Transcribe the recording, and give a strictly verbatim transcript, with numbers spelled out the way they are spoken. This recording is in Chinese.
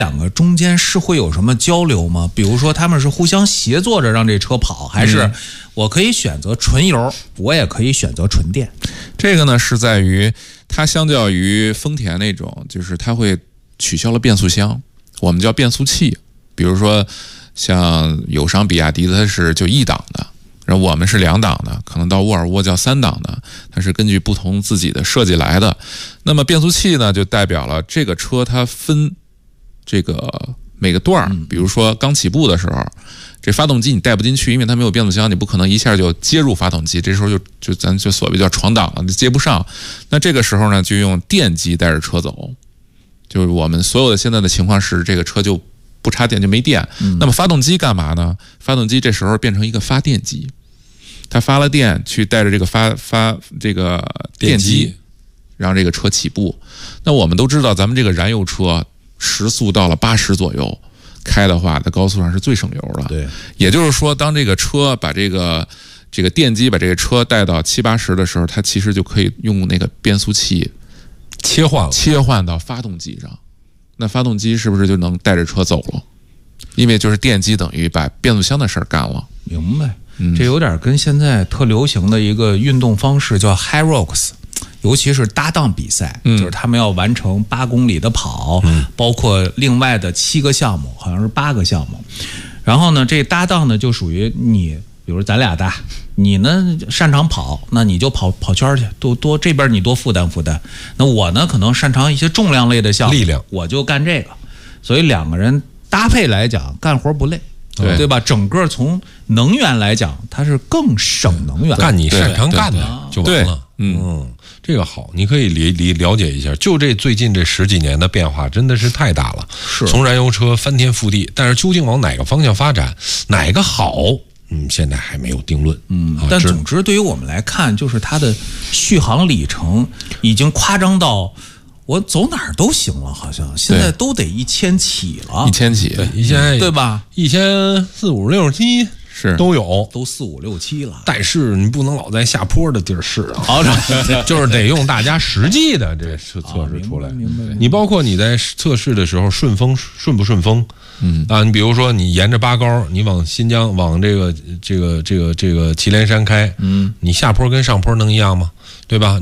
两个中间是会有什么交流吗？比如说他们是互相协作着让这车跑，还是我可以选择纯油，我也可以选择纯电？ 这个呢是在于它相较于丰田那种，就是它会取消了变速箱，我们叫变速器。比如说像友商比亚迪的它是就一档的，然后我们是两档的，可能到沃尔沃叫三档的，它是根据不同自己的设计来的。那么变速器呢就代表了这个车它分这个每个段儿，比如说刚起步的时候，这发动机你带不进去，因为它没有变速箱，你不可能一下就接入发动机，这时候就就咱就所谓叫闯档了，接不上。那这个时候呢，就用电机带着车走。就是我们所有的现在的情况是，这个车就不插电就没电。那么发动机干嘛呢？发动机这时候变成一个发电机，它发了电去带着这个发发这个电机，让这个车起步。那我们都知道，咱们这个燃油车时速到了八十左右开的话，在高速上是最省油的。 对， 也就是说，当这个车把这个这个电机把这个车带到七八十的时候，它其实就可以用那个变速器切换了， 切换到发动机上。那发动机是不是就能带着车走了？因为就是电机等于把变速箱的事儿干了。 明白，这有点跟现在特流行的一个运动方式叫 High Rocks。尤其是搭档比赛，嗯、就是他们要完成八公里的跑，嗯、包括另外的七个项目，好像是八个项目。然后呢，这搭档呢就属于你，比如咱俩搭，你呢擅长跑，那你就跑跑圈去，多多这边你多负担负担。那我呢可能擅长一些重量类的项目， 力量， 我就干这个。所以两个人搭配来讲，干活不累。 对对吧？整个从能源来讲，它是更省能源， 干你擅长干的就完了。 嗯嗯，这个好，你可以理理了解一下。就这最近这十几年的变化，真的是太大了。 是从燃油车翻天覆地，但是究竟往哪个方向发展，哪个好，嗯，现在还没有定论。 嗯， 啊、 但总之对于我们来看，就是它的续航里程已经夸张到。我走哪儿都行了，好像现在都得一千起了， 一千起， 对，一千对吧？ 一千四五六七是都有， 都四五六七了。 但是你不能老在下坡的地儿试啊， 好， 就是得用大家实际的这测测试出来。你包括你在测试的时候顺风顺不顺风？嗯啊，你比如说你沿着八高，你往新疆往这个这个这个这个祁连山开，嗯，你下坡跟上坡能一样吗？对吧？